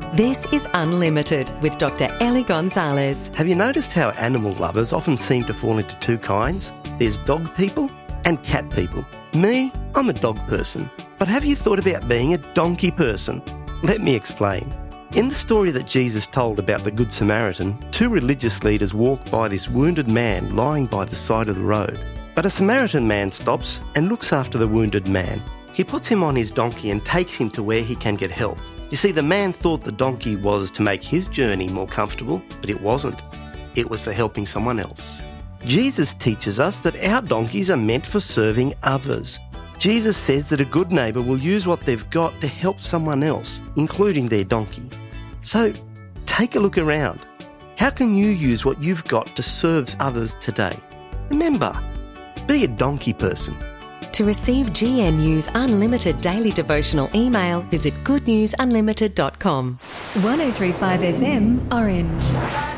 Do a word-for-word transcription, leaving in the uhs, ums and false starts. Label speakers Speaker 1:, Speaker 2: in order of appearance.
Speaker 1: This is Unlimited with Doctor Ellie Gonzalez.
Speaker 2: Have you noticed how animal lovers often seem to fall into two kinds? There's dog people and cat people. Me, I'm a dog person. But have you thought about being a donkey person? Let me explain. In the story that Jesus told about the Good Samaritan, two religious leaders walked by this wounded man lying by the side of the road. But a Samaritan man stops and looks after the wounded man. He puts him on his donkey and takes him to where he can get help. You see, the man thought the donkey was to make his journey more comfortable, but it wasn't. It was for helping someone else. Jesus teaches us that our donkeys are meant for serving others. Jesus says that a good neighbour will use what they've got to help someone else, including their donkey. So, take a look around. How can you use what you've got to serve others today? Remember, be a donkey person.
Speaker 1: To receive G N U's unlimited daily devotional email, visit good news unlimited dot com.
Speaker 3: one oh three point five F M, Orange.